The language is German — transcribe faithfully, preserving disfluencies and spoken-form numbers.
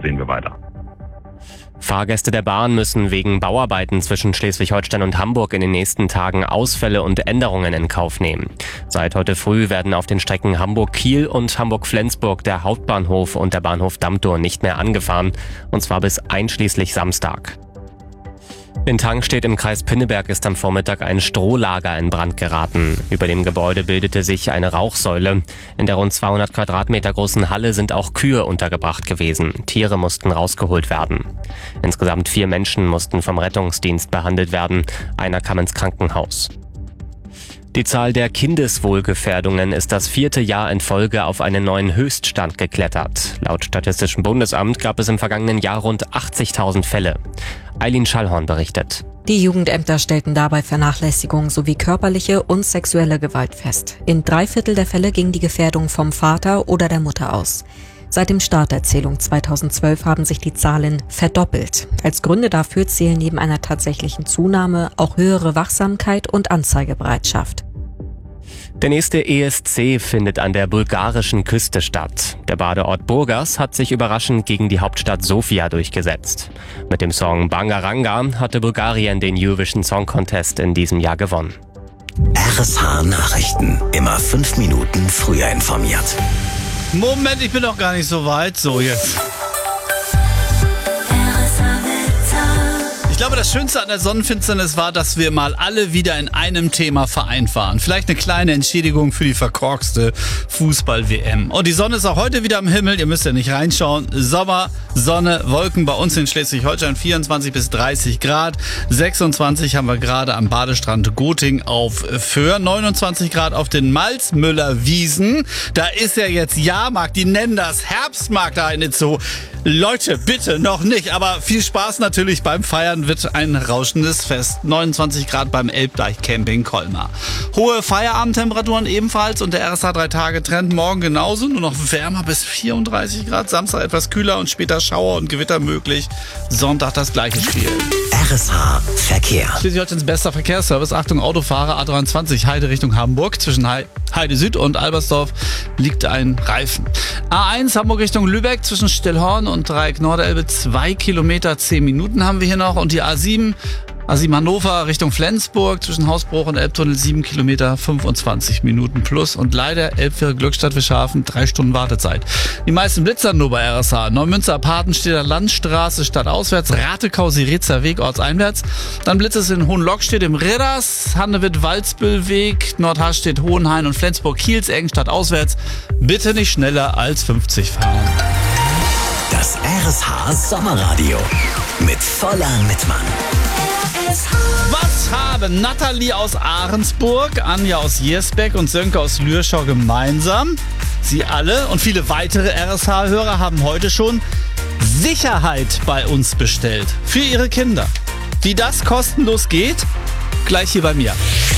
sehen wir weiter. Fahrgäste der Bahn müssen wegen Bauarbeiten zwischen Schleswig-Holstein und Hamburg in den nächsten Tagen Ausfälle und Änderungen in Kauf nehmen. Seit heute früh werden auf den Strecken Hamburg-Kiel und Hamburg-Flensburg der Hauptbahnhof und der Bahnhof Dammtor nicht mehr angefahren, und zwar bis einschließlich Samstag. In Tangstedt im Kreis Pinneberg ist am Vormittag ein Strohlager in Brand geraten. Über dem Gebäude bildete sich eine Rauchsäule. In der rund zweihundert Quadratmeter großen Halle sind auch Kühe untergebracht gewesen. Tiere mussten rausgeholt werden. Insgesamt vier Menschen mussten vom Rettungsdienst behandelt werden. Einer kam ins Krankenhaus. Die Zahl der Kindeswohlgefährdungen ist das vierte Jahr in Folge auf einen neuen Höchststand geklettert. Laut Statistischem Bundesamt gab es im vergangenen Jahr rund achtzigtausend Fälle. Eileen Schallhorn berichtet. Die Jugendämter stellten dabei Vernachlässigung sowie körperliche und sexuelle Gewalt fest. In drei Viertel der Fälle ging die Gefährdung vom Vater oder der Mutter aus. Seit dem Start der Zählung zweitausendzwölf haben sich die Zahlen verdoppelt. Als Gründe dafür zählen neben einer tatsächlichen Zunahme auch höhere Wachsamkeit und Anzeigebereitschaft. Der nächste E S C findet an der bulgarischen Küste statt. Der Badeort Burgas hat sich überraschend gegen die Hauptstadt Sofia durchgesetzt. Mit dem Song Bangaranga hatte Bulgarien den Eurovision Song Contest in diesem Jahr gewonnen. R S H Nachrichten. Immer fünf Minuten früher informiert. Moment, ich bin doch gar nicht so weit. So, jetzt. Ich glaube, das Schönste an der Sonnenfinsternis war, dass wir mal alle wieder in einem Thema vereint waren. Vielleicht eine kleine Entschädigung für die verkorkste Fußball-W M. Und die Sonne ist auch heute wieder am Himmel. Ihr müsst ja nicht reinschauen. Sommer, Sonne, Wolken bei uns in Schleswig-Holstein. vierundzwanzig bis dreißig Grad. sechsundzwanzig haben wir gerade am Badestrand Goting auf Föhr. neunundzwanzig Grad auf den Malzmüller-Wiesen. Da ist ja jetzt Jahrmarkt. Die nennen das Herbstmarkt da in Itzehoe. Leute, bitte noch nicht. Aber viel Spaß natürlich beim Feiern. Wird ein rauschendes Fest. neunundzwanzig Grad beim Elbdeich Camping Colmar. Hohe Feierabendtemperaturen ebenfalls und der R S H drei Tage Trend morgen genauso, nur noch wärmer bis vierunddreißig Grad. Samstag etwas kühler und später Schauer und Gewitter möglich. Sonntag das gleiche Spiel. R S H Verkehr. Schleswig-Holsteins bester Verkehrsservice. Achtung Autofahrer, A dreiundzwanzig Heide Richtung Hamburg. Zwischen Heide Süd und Albersdorf liegt ein Reifen. A eins Hamburg Richtung Lübeck zwischen Stillhorn und Dreieck Nordelbe. Zwei Kilometer, zehn Minuten haben wir hier noch. Und die A sieben, A sieben Hannover Richtung Flensburg zwischen Hausbruch und Elbtunnel sieben Kilometer, fünfundzwanzig Minuten plus. Und leider Elbfähre Glückstadt Wischhafen, drei Stunden Wartezeit. Die meisten Blitzer nur bei R S H. Neumünster Patenstedter Landstraße stadtauswärts, Ratekau Siretzer Weg ortseinwärts. Dann Blitz es in Hohenlockstedt im Ridders, Handewitt-Walzbüllweg, Nordharstedt, Hohenhain und Flensburg-Kielsengen stadtauswärts. Bitte nicht schneller als fünfzig fahren. Das R S H Sommerradio mit voller Mitmann. Was haben Nathalie aus Ahrensburg, Anja aus Jersbeck und Sönke aus Lürschau gemeinsam? Sie alle und viele weitere R S H-Hörer haben heute schon Sicherheit bei uns bestellt. Für ihre Kinder. Wie das kostenlos geht, gleich hier bei mir.